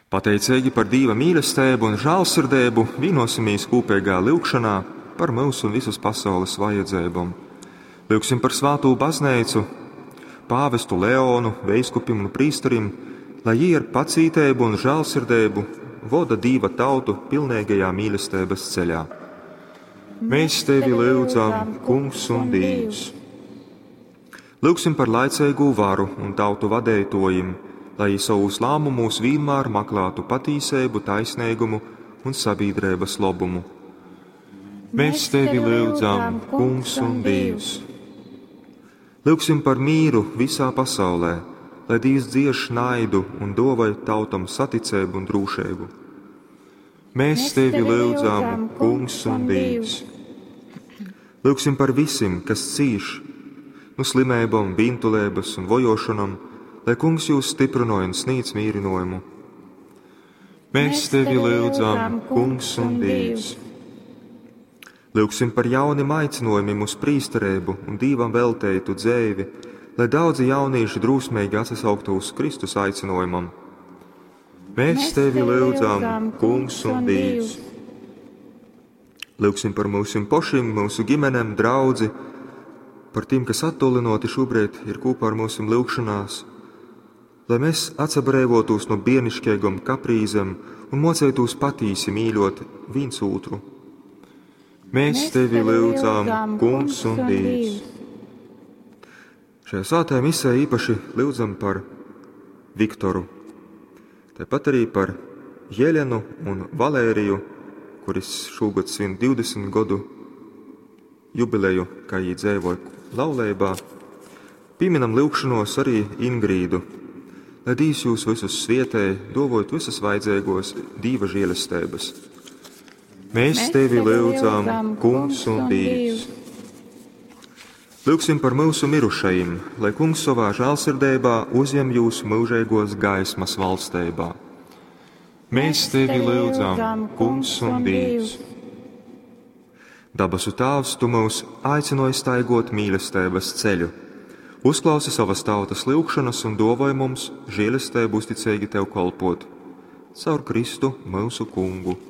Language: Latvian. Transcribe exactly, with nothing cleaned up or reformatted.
Pateicīgi par Dieva mīlestību un žēlsirdību, vienosimies kopīgā lūgšanā par mūsu un visas pasaules vajadzībām. Lūgsim par Svēto baznīcu, pāvestu Leonu, veiskupim un prīstarim, lai viņi ar pacītību un žēlsirdību vada Dieva tautu pilnīgajā mīlestības ceļā. Mēs tevi lūdzam, Kungs un Dievs. Lūgsim par laicīgu varu un tautu vadītājiem, lai savus lēmumus vienmēr meklētu patīsību, taisnīgumu un sabiedrības labumu. Mēs tevi lūdzam, Kungs un Dievs. Lūgsim par mīru visā pasaulē, lai Dievs dzieš naidu un dāvā tautam saticību un drošību. Mēs tevi lūdzam, Kungs un Dievs. Lūgsim par visiem, kas cīš no slimībām, vīntulības un vojošanām, lai Kungs jūs stiprināja un sniedz mīrinājumu. Mēs tevi lūdzam, Kungs un Dievs. Lūgsim par jauniem aicinājumiem uz prīsterību un Dievam veltītu dzīvi, lai daudzi jaunieši drūsmīgi atsauktu uz Kristus aicinājumam. Mēs tevi lūdzam, Kungs un Dievs. Lūgsim par mūsu pašiem, mūsu ģimenēm, draudzi, par tiem, kas attālināti šobrīd ir kopā ar mūsu lūgšanās, lai mēs atsabrēvotos no bērnišķīgām kaprīzēm un mocētos patīsi mīļot viens otru. Mēs tevi lūdzam, Kungs un Dievs. Šajā svētajā misē īpaši lūdzam par Viktoru, tāpat arī par Jelenu un Valēriju, kuris šogad svin divdesmit gadu jubileju, kā viņi dzīvoja laulībā. Pieminam lūgšanos arī Ingrīdu, lai Dievs jūs visus svietē, dāvājot visas vajadzīgos Dieva žēlastības. Mēs tevi lūdzam, Kungs un Dievs. Lūgsim par mūsu mirušajiem, lai Kungs savā žēlsirdībā uzņem jūs mūžīgos gaismas valstībā. Mēs tevi lūdzam, Kungs un Dievs. Dabasu Tēvs, tu mūs aicināji staigot mīlestības ceļu. Uzklausi savas tautas lūgšanas un dāvāj mums žēlastību uzticīgi tev kalpot. Caur Kristu mūsu Kungu.